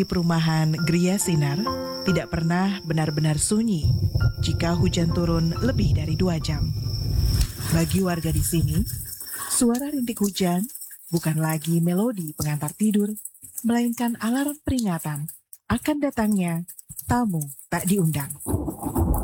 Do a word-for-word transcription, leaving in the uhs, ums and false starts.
Di perumahan Gria Sinar tidak pernah benar-benar sunyi jika hujan turun lebih dari dua jam. Bagi warga di sini, suara rintik hujan bukan lagi melodi pengantar tidur, melainkan alarm peringatan akan datangnya tamu tak diundang.